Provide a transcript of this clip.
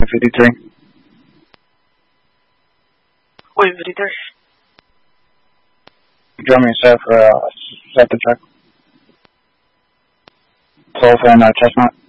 53. Wait, 53. You want me to set for set the check? 12 and chestnut.